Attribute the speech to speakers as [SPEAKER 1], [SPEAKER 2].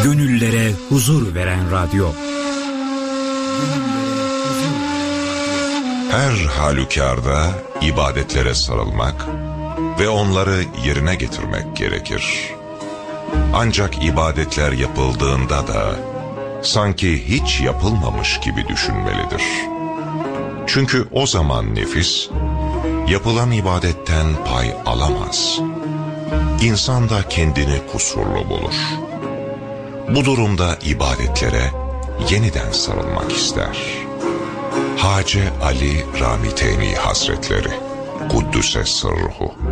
[SPEAKER 1] Gönüllere huzur veren radyo.
[SPEAKER 2] Her halükarda ibadetlere sarılmak ve onları yerine getirmek gerekir. Ancak ibadetler yapıldığında da sanki hiç yapılmamış gibi düşünmelidir. Çünkü o zaman nefis yapılan ibadetten pay alamaz. İnsan da kendini kusurlu bulur. Bu durumda ibadetlere yeniden sarılmak ister. Hacı Ali Ramiteyni Hazretleri Kuddüse Sırruhu.